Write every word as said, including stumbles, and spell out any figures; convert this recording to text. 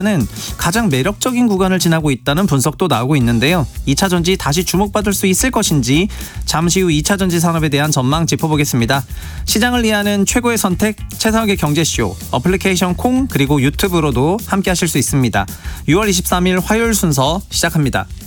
는 가장 매력적인 구간을 지나고 있다는 분석도 나오고 있는데요. 이차 전지 다시 주목받을 수 있을 것인지 잠시 후 이차 전지 산업에 대한 전망 짚어보겠습니다. 시장을 이해하는 최고의 선택 최상욱의 경제쇼 어플리케이션 콩 그리고 유튜브로도 함께 하실 수 있습니다. 유월 이십삼일 화요일 순서 시작합니다.